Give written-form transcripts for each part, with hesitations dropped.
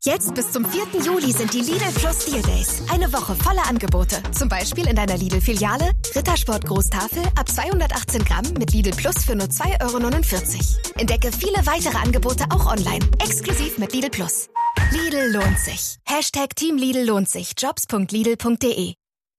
Jetzt bis zum 4. Juli sind die Lidl Plus Deal Days. Eine Woche voller Angebote. Zum Beispiel in deiner Lidl-Filiale Rittersport Großtafel ab 218 Gramm mit Lidl Plus für nur 2,49 €. Entdecke viele weitere Angebote auch online. Exklusiv mit Lidl Plus. Lidl lohnt sich. Team Lidl lohnt sich. Jobs.lidl.de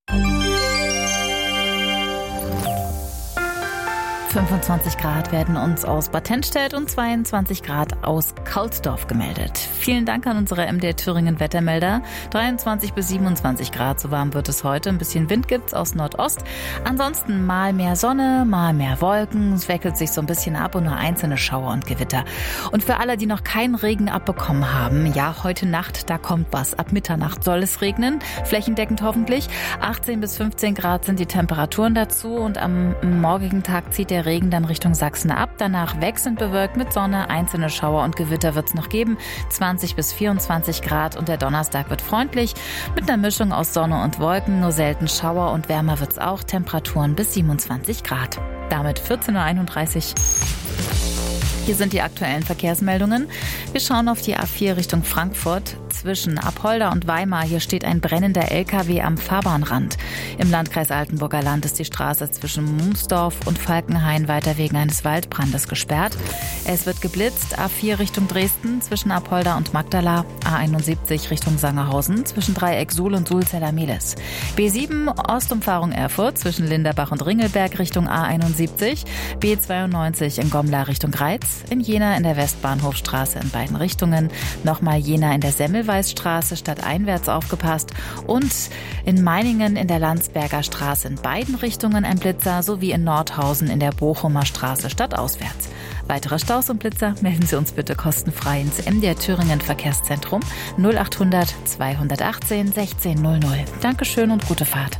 25 Grad werden uns aus Bad Tennstedt und 22 Grad aus Kaulsdorf gemeldet. Vielen Dank an unsere MDR Thüringen Wettermelder. 23 bis 27 Grad, so warm wird es heute. Ein bisschen Wind gibt's aus Nordost. Ansonsten mal mehr Sonne, mal mehr Wolken. Es wechselt sich so ein bisschen ab und nur einzelne Schauer und Gewitter. Und für alle, die noch keinen Regen abbekommen haben, ja, heute Nacht, da kommt was. Ab Mitternacht soll es regnen, flächendeckend hoffentlich. 18 bis 15 Grad sind die Temperaturen dazu und am morgigen Tag zieht der Regen dann Richtung Sachsen ab. Danach wechselnd bewölkt mit Sonne. Einzelne Schauer und Gewitter wird es noch geben. 20 bis 24 Grad und der Donnerstag wird freundlich mit einer Mischung aus Sonne und Wolken. Nur selten Schauer und wärmer wird es auch. Temperaturen bis 27 Grad. Damit 14:31 Uhr. Hier sind die aktuellen Verkehrsmeldungen. Wir schauen auf die A4 Richtung Frankfurt. Zwischen Apolda und Weimar, hier steht ein brennender LKW am Fahrbahnrand. Im Landkreis Altenburger Land ist die Straße zwischen Mumsdorf und Falkenhain weiter wegen eines Waldbrandes gesperrt. Es wird geblitzt. A4 Richtung Dresden zwischen Apolda und Magdala. A71 Richtung Sangerhausen zwischen Dreieck Suhl und Sulzeller-Mehlis. B7 Ostumfahrung Erfurt zwischen Linderbach und Ringelberg Richtung A71. B92 in Gomla Richtung Greiz. In Jena in der Westbahnhofstraße in beiden Richtungen. Nochmal Jena in der Semmelweisstraße stadteinwärts aufgepasst. Und in Meiningen in der Landsberger Straße in beiden Richtungen ein Blitzer sowie in Nordhausen in der Bochumer Straße stadtauswärts. Weitere Staus und Blitzer melden Sie uns bitte kostenfrei ins MDR Thüringen Verkehrszentrum 0800 218 1600. Dankeschön und gute Fahrt.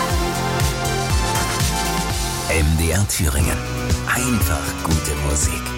MDR Thüringen. Einfach gute Musik.